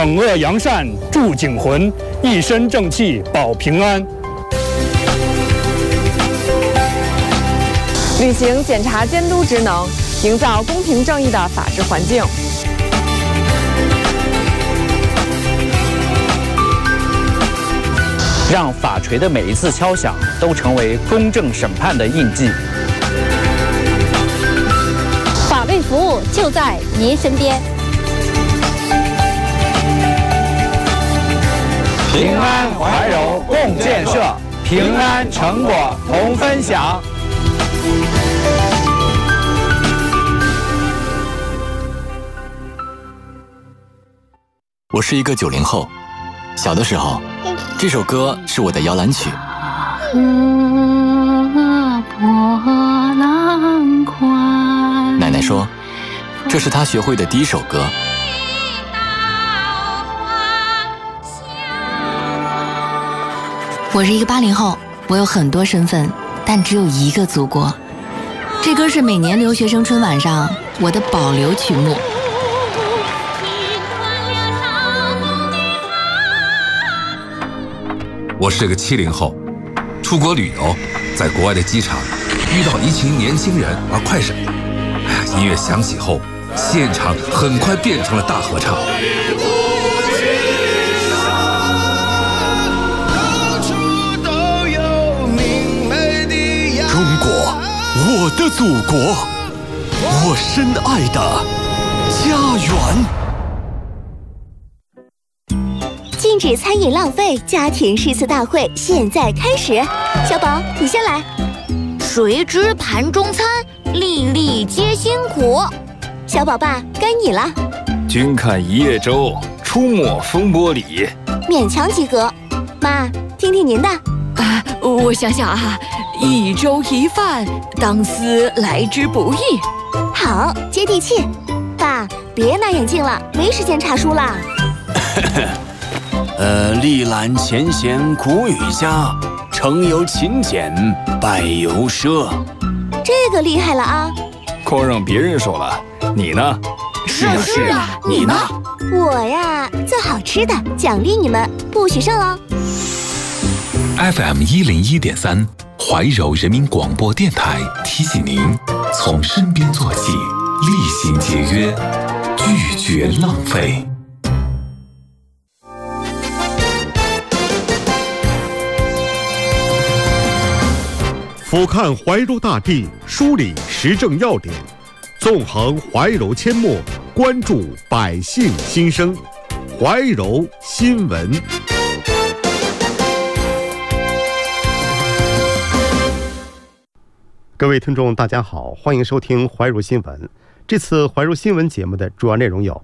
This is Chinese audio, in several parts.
惩恶扬善，助警魂，一身正气保平安。 履行检察监督职能，营造公平正义的法治环境。 让法锤的每一次敲响都成为公正审判的印记。 法律服务就在您身边。 平安怀柔共建设，平安成果同分享。 我是一个90后，小的时候，这首歌是我的摇篮曲。奶奶说，这是她学会的第一首歌。 我是一个80后，我有很多身份，但只有一个祖国。这歌是每年留学生春晚上我的保留曲目。 我是个70后，出国旅游，在国外的机场遇到一群年轻人玩快闪，音乐响起后，现场很快变成了大合唱。 中国，我的祖国，我深爱的家园。 禁止餐饮浪费家庭诗词大会现在开始，小宝你先来。 谁知盘中餐，粒粒皆辛苦。 小宝爸该你了。 君看一叶舟，出没风波里。 勉强及格。妈，听听您的。 我想想啊，一粥一饭，当思来之不易。 好，接地气。爸，别拿眼镜了，没时间查书了。 历览前贤古语家，成由勤俭，败由奢。 这个厉害了啊！ 光让别人说了，你呢？ 是啊，你呢？我呀，做好吃的，奖励你们，不许剩哦。 FM 101.3，怀柔人民广播电台提醒您：从身边做起，厉行节约，拒绝浪费。 俯瞰怀柔大地，梳理时政要点，纵横怀柔阡陌，关注百姓心声。怀柔新闻。各位听众，大家好，欢迎收听怀柔新闻。这次怀柔新闻节目的主要内容有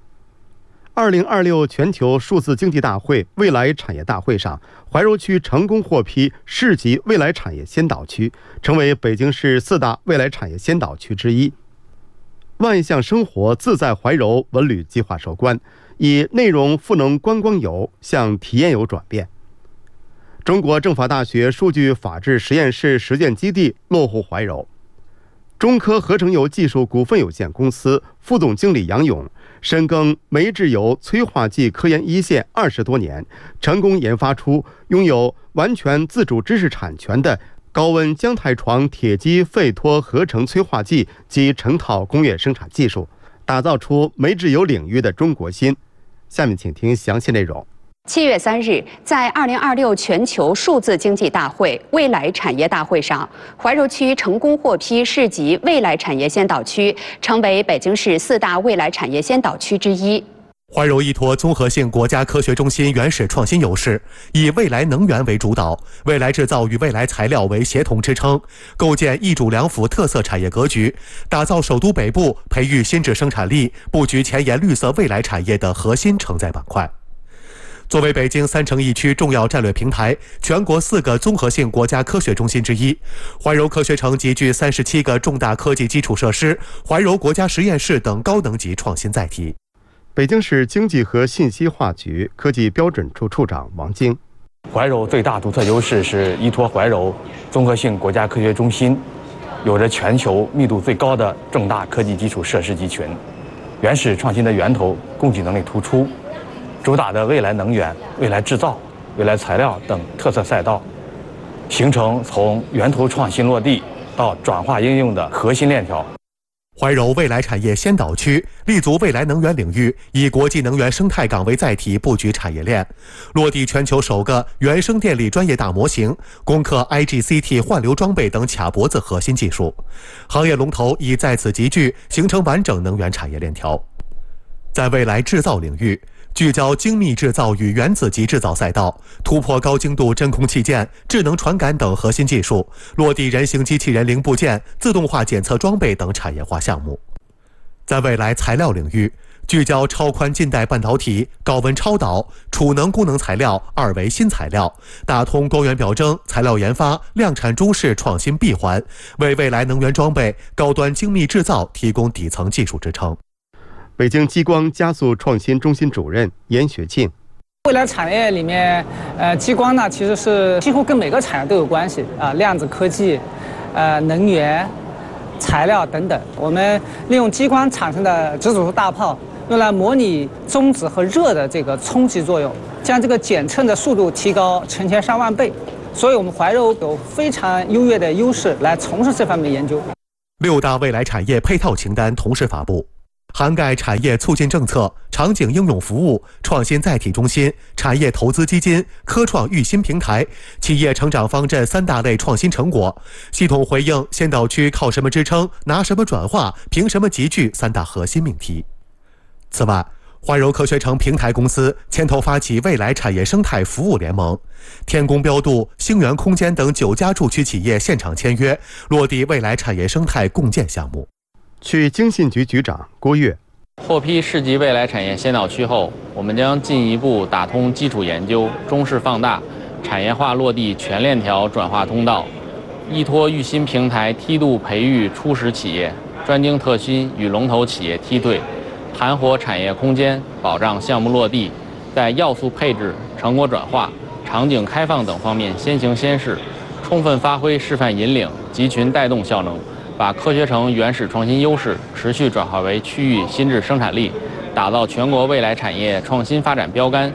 ：2026全球数字经济大会未来产业大会上，怀柔区成功获批市级未来产业先导区，成为北京市4大未来产业先导区之一。万象生活自在怀柔文旅计划收官，以内容赋能观光游向体验游转变。中国政法大学数据法治实验室实践基地落户怀柔。中科合成油技术股份有限公司副总经理杨勇深耕煤制油催化剂科研一线20多年，成功研发出拥有完全自主知识产权的高温浆态床铁基沸脱合成催化剂及成套工业生产技术，打造出煤制油领域的中国心。下面请听详细内容。 7月3日，在2026全球数字经济大会未来产业大会上，怀柔区成功获批市级未来产业先导区，成为北京市4大未来产业先导区之一。 怀柔依托综合性国家科学中心原始创新优势，以未来能源为主导，未来制造与未来材料为协同支撑，构建一主两辅特色产业格局，打造首都北部培育新质生产力、布局前沿绿色未来产业的核心承载板块。作为北京3城1区重要战略平台，全国4个综合性国家科学中心之一，怀柔科学城集聚37个重大科技基础设施、怀柔国家实验室等高能级创新载体。 北京市经济和信息化局科技标准处处长王晶： 怀柔最大独特优势是依托怀柔综合性国家科学中心，有着全球密度最高的重大科技基础设施集群，原始创新的源头，供给能力突出， 主打的未来能源、未来制造、未来材料等特色赛道，形成从源头创新落地到转化应用的核心链条。 怀柔未来产业先导区立足未来能源领域，以国际能源生态岗为载体布局产业链，落地全球首个原生电力专业大模型，攻克 IGCT 换流装备等卡脖子核心技术，行业龙头已在此集聚，形成完整能源产业链条。在未来制造领域，聚焦精密制造与原子级制造赛道，突破高精度真空器件、智能传感等核心技术，落地人形机器人零部件、自动化检测装备等产业化项目。在未来材料领域，聚焦超宽近代半导体、高温超导、储能功能材料、二维新材料，打通光源表征、材料研发、量产中式创新闭环，为未来能源装备、高端精密制造提供底层技术支撑。 北京激光加速创新中心主任严学庆， 未来产业里面，激光呢其实是几乎跟每个产业都有关系啊，量子科技、能源、材料等等。我们利用激光产生的质子束大炮，用来模拟中子和热的这个冲击作用，将这个检测的速度提高成千上万倍。所以我们怀柔有非常优越的优势来从事这方面研究。 6大未来产业配套清单同时发布。涵盖产业促进政策、场景应用服务、创新载体中心、产业投资基金、科创育新平台、企业成长方阵3大类创新成果，系统回应先导区靠什么支撑、拿什么转化、凭什么集聚3大核心命题。此外，怀柔科学城平台公司牵头发起未来产业生态服务联盟，天工标度、星源空间等9家驻区企业现场签约，落地未来产业生态共建项目。 去经信局局长郭跃， 获批市级未来产业先导区后，我们将进一步打通基础研究、中式放大、产业化落地全链条转化通道，依托育新平台梯度培育初始企业，专精特新与龙头企业梯队，盘活产业空间，保障项目落地，在要素配置、成果转化、场景开放等方面先行先试，充分发挥示范引领、集群带动效能，把科学城原始创新优势持续转化为区域新质生产力，打造全国未来产业创新发展标杆。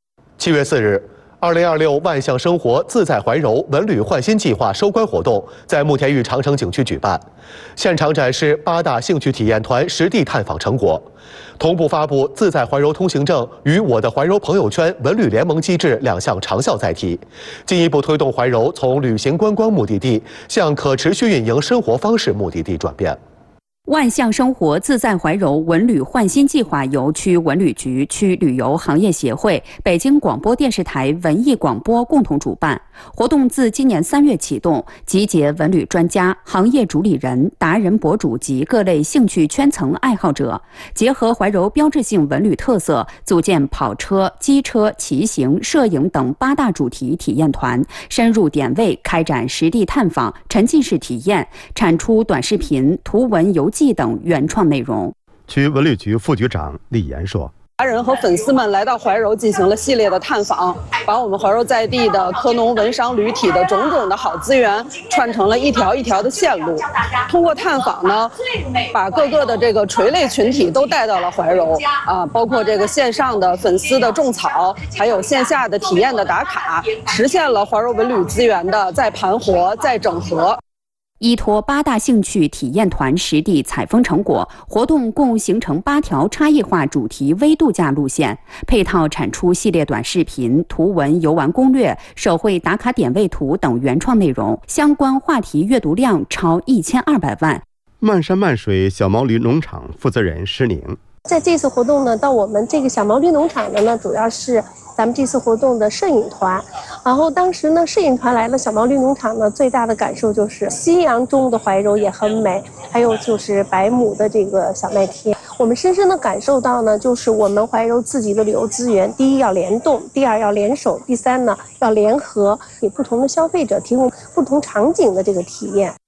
7月4日，2026万象生活自在怀柔文旅焕新计划收官活动在慕田峪长城景区举办，现场展示8大兴趣体验团实地探访成果，同步发布自在怀柔通行证与我的怀柔朋友圈文旅联盟机制2项长效载体，进一步推动怀柔从旅行观光目的地向可持续运营生活方式目的地转变。 万象生活自在怀柔文旅焕新计划由区文旅局、区旅游行业协会、北京广播电视台文艺广播共同主办。活动自今年3月启动，集结文旅专家、行业主理人、达人博主及各类兴趣圈层爱好者，结合怀柔标志性文旅特色，组建跑车、机车、骑行、摄影等8大主题体验团，深入点位开展实地探访、沉浸式体验，产出短视频、图文游记等原创内容。 区文旅局副局长李岩说， 达人和粉丝们来到怀柔进行了系列的探访，把我们怀柔在地的科农文商旅体的种种的好资源串成了一条一条的线路。通过探访呢，把各个的这个垂类群体都带到了怀柔啊，包括这个线上的粉丝的种草，还有线下的体验的打卡，实现了怀柔文旅资源的再盘活、再整合。 依托8大兴趣体验团实地采风成果，活动共形成8条差异化主题微度假路线，配套产出系列短视频、图文游玩攻略、手绘打卡点位图等原创内容，相关话题阅读量超1200万。 漫山漫水小毛驴农场负责人施宁， 在这次活动呢，到我们这个小毛驴农场的呢，主要是咱们这次活动的摄影团。然后当时呢，摄影团来了小毛驴农场呢，最大的感受就是夕阳中的怀柔也很美，还有就是100亩的这个小麦田。我们深深的感受到呢，就是我们怀柔自己的旅游资源，第一要联动，第二要联手，第三呢要联合，给不同的消费者提供不同场景的这个体验。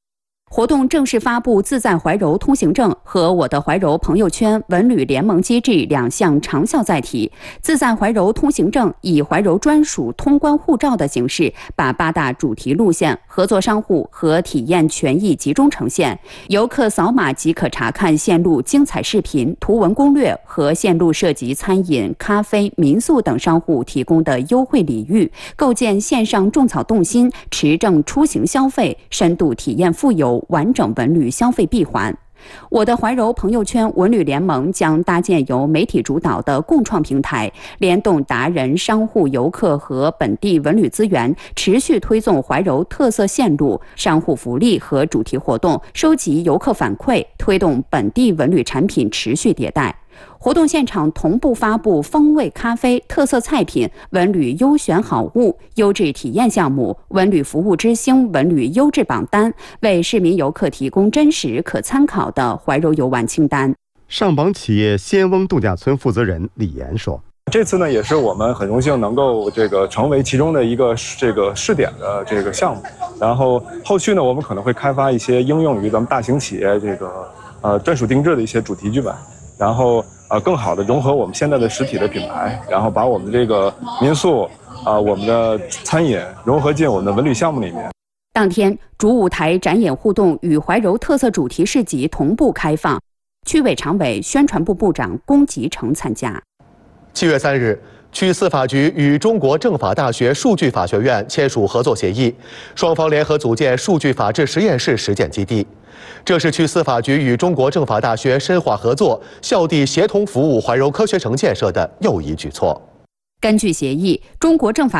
活动正式发布自在怀柔通行证和我的怀柔朋友圈文旅联盟机制2项长效载体。自在怀柔通行证以怀柔专属通关护照的形式，把8大主题路线、合作商户和体验权益集中呈现。游客扫码即可查看线路精彩视频、图文攻略和线路涉及餐饮、咖啡、民宿等商户提供的优惠礼遇，构建线上种草动心、持证出行消费、深度体验富游完整文旅消费闭环。我的怀柔朋友圈文旅联盟将搭建由媒体主导的共创平台，联动达人、商户、游客和本地文旅资源，持续推送怀柔特色线路、商户福利和主题活动，收集游客反馈，推动本地文旅产品持续迭代。活动现场同步发布风味咖啡、特色菜品、文旅优选好物、优质体验项目、文旅服务之星文旅优质榜单，为市民游客提供真实可参考的怀柔游玩清单。 上榜企业仙翁度假村负责人李岩说：“ 这次呢，也是我们很荣幸能够成为其中的一个试点的项目。然后后续呢，我们可能会开发一些应用于咱们大型企业专属定制的一些主题剧本。”然后更好的融合我们现在的实体的品牌，然后把我们这个民宿我们的餐饮融合进我们的文旅项目里面。 当天，主舞台展演互动与怀柔特色主题市集同步开放，区委常委、宣传部部长龚吉成参加。 7月3日，区司法局与中国政法大学数据法学院签署合作协议，双方联合组建数据法治实验室实践基地。这是区司法局与中国政法大学深化合作、校地协同服务怀柔科学城建设的又一举措。 根据协议，中国政法